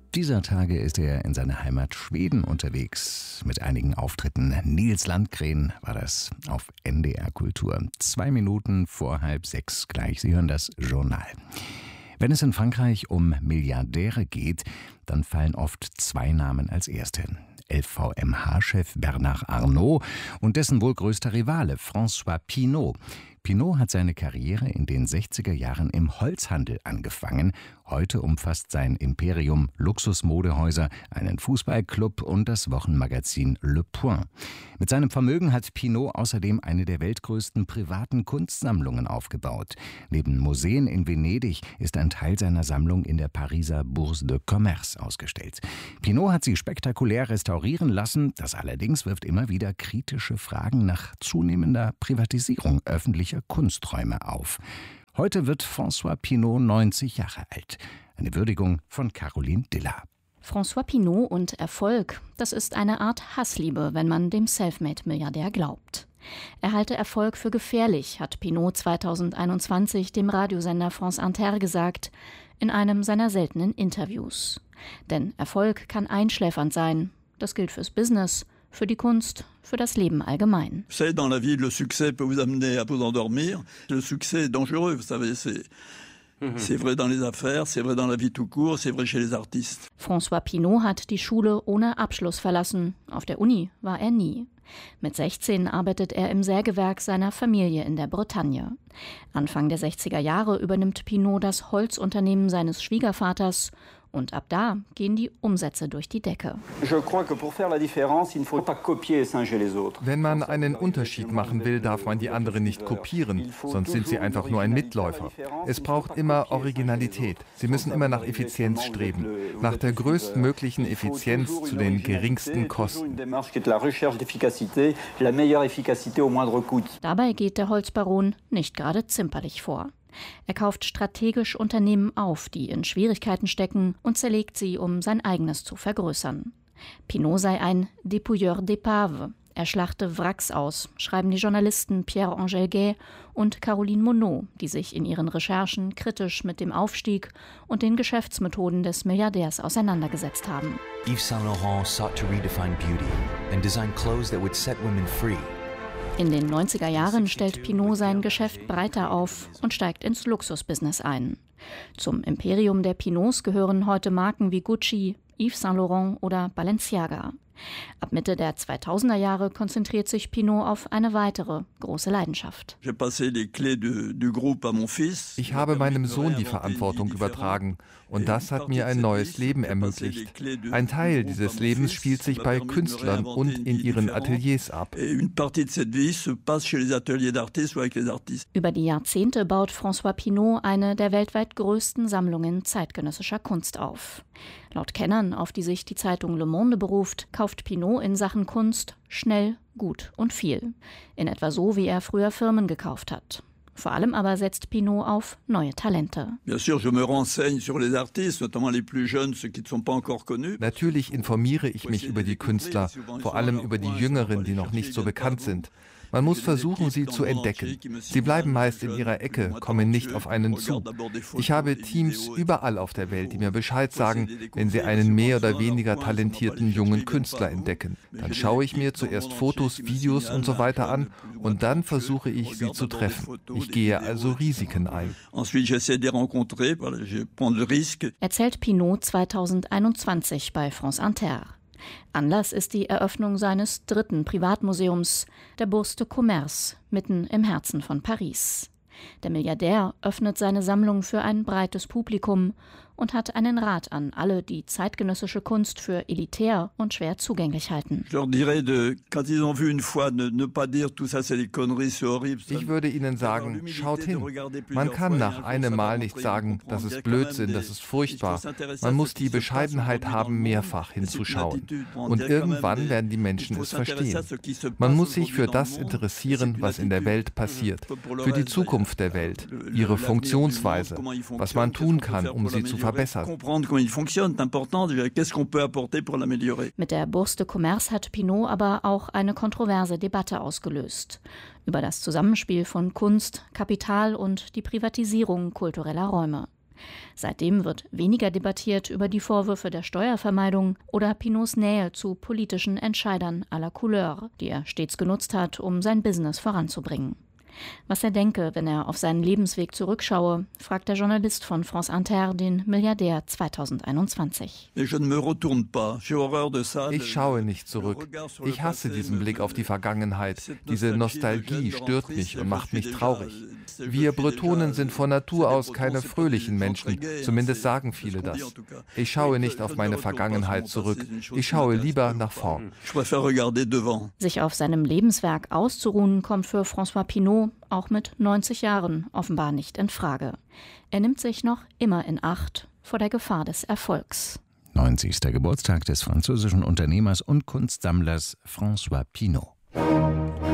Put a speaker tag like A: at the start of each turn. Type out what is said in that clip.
A: Dieser Tage ist er in seiner Heimat Schweden unterwegs mit einigen Auftritten. Nils Landgren war das auf NDR Kultur. 2 Minuten vor 5:30 gleich. Sie hören das Journal. Wenn es in Frankreich um Milliardäre geht, dann fallen oft 2 Namen als erste. LVMH-Chef Bernard Arnault und dessen wohl größter Rivale François Pinault. Pinault hat seine Karriere in den 60er Jahren im Holzhandel angefangen. Heute umfasst sein Imperium Luxusmodehäuser, einen Fußballclub und das Wochenmagazin Le Point. Mit seinem Vermögen hat Pinault außerdem eine der weltgrößten privaten Kunstsammlungen aufgebaut. Neben Museen in Venedig ist ein Teil seiner Sammlung in der Pariser Bourse de Commerce ausgestellt. Pinault hat sie spektakulär restaurieren lassen. Das allerdings wirft immer wieder kritische Fragen nach zunehmender Privatisierung öffentlicher Kunsträume auf. Heute wird François Pinault 90 Jahre alt. Eine Würdigung von Caroline Diller.
B: François Pinault und Erfolg, das ist eine Art Hassliebe, wenn man dem Selfmade-Milliardär glaubt. Er halte Erfolg für gefährlich, hat Pinault 2021 dem Radiosender France Inter gesagt, in einem seiner seltenen Interviews. Denn Erfolg kann einschläfernd sein. Das gilt fürs Business, für die Kunst, für das Leben allgemein.
C: Vous savez, dans la vie, le succès peut vous amener à vous endormir. Le succès est dangereux, vous savez, c'est vrai dans les affaires, c'est vrai dans la vie tout court, c'est vrai chez les artistes.
B: François Pinault hat die Schule ohne Abschluss verlassen. Auf der Uni war er nie. Mit 16 arbeitet er im Sägewerk seiner Familie in der Bretagne. Anfang der 60er Jahre übernimmt Pinault das Holzunternehmen seines Schwiegervaters. Und ab da gehen die Umsätze durch die Decke.
D: Wenn man einen Unterschied machen will, darf man die anderen nicht kopieren, sonst sind sie einfach nur ein Mitläufer. Es braucht immer Originalität. Sie müssen immer nach Effizienz streben, nach der größtmöglichen Effizienz zu den geringsten Kosten.
B: Dabei geht der Holzbaron nicht gerade zimperlich vor. Er kauft strategisch Unternehmen auf, die in Schwierigkeiten stecken, und zerlegt sie, um sein eigenes zu vergrößern. Pinault sei ein Dépouilleur d'épaves. Er schlachte Wracks aus, schreiben die Journalisten Pierre-Angèle Gay und Caroline Monod, die sich in ihren Recherchen kritisch mit dem Aufstieg und den Geschäftsmethoden des Milliardärs auseinandergesetzt haben.
E: Yves Saint Laurent sought to redefine beauty and design clothes that would set women free.
B: In den 90er Jahren stellt Pinault sein Geschäft breiter auf und steigt ins Luxusbusiness ein. Zum Imperium der Pinauts gehören heute Marken wie Gucci, Yves Saint Laurent oder Balenciaga. Ab Mitte der 2000er Jahre konzentriert sich Pinault auf eine weitere große Leidenschaft.
D: Ich habe meinem Sohn die Verantwortung übertragen und das hat mir ein neues Leben ermöglicht. Ein Teil dieses Lebens spielt sich bei Künstlern und in ihren Ateliers ab.
B: Über die Jahrzehnte baut François Pinault eine der weltweit größten Sammlungen zeitgenössischer Kunst auf. Laut Kennern, auf die sich die Zeitung Le Monde beruft, kauft Pinault in Sachen Kunst schnell, gut und viel. In etwa so, wie er früher Firmen gekauft hat. Vor allem aber setzt Pinault auf neue Talente.
D: Natürlich informiere ich mich über die Künstler, vor allem über die Jüngeren, die noch nicht so bekannt sind. Man muss versuchen, sie zu entdecken. Sie bleiben meist in ihrer Ecke, kommen nicht auf einen zu. Ich habe Teams überall auf der Welt, die mir Bescheid sagen, wenn sie einen mehr oder weniger talentierten jungen Künstler entdecken. Dann schaue ich mir zuerst Fotos, Videos und so weiter an und dann versuche ich, sie zu treffen. Ich gehe also Risiken ein.
B: Erzählt Pinault 2021 bei France Inter. Anlass ist die Eröffnung seines 3. Privatmuseums, der Bourse de Commerce, mitten im Herzen von Paris. Der Milliardär öffnet seine Sammlung für ein breites Publikum und hat einen Rat an alle, die zeitgenössische Kunst für elitär und schwer zugänglich halten.
D: Ich würde ihnen sagen, schaut hin. Man kann nach einem Mal nicht sagen, das ist Blödsinn, das ist furchtbar. Man muss die Bescheidenheit haben, mehrfach hinzuschauen. Und irgendwann werden die Menschen es verstehen. Man muss sich für das interessieren, was in der Welt passiert, für die Zukunft der Welt, ihre Funktionsweise, was man tun kann, um sie zu verbessern.
B: Mit der Bourse de Commerce hat Pinault aber auch eine kontroverse Debatte ausgelöst über das Zusammenspiel von Kunst, Kapital und die Privatisierung kultureller Räume. Seitdem wird weniger debattiert über die Vorwürfe der Steuervermeidung oder Pinots Nähe zu politischen Entscheidern à la Couleur, die er stets genutzt hat, um sein Business voranzubringen. Was er denke, wenn er auf seinen Lebensweg zurückschaue, fragt der Journalist von France Inter den Milliardär 2021.
D: Ich schaue nicht zurück. Ich hasse diesen Blick auf die Vergangenheit. Diese Nostalgie stört mich und macht mich traurig. Wir Bretonen sind von Natur aus keine fröhlichen Menschen, zumindest sagen viele das. Ich schaue nicht auf meine Vergangenheit zurück. Ich schaue lieber nach vorn.
B: Sich auf seinem Lebenswerk auszuruhen, kommt für François Pinault auch mit 90 Jahren offenbar nicht in Frage. Er nimmt sich noch immer in Acht vor der Gefahr des Erfolgs.
A: 90. Geburtstag des französischen Unternehmers und Kunstsammlers François Pinault.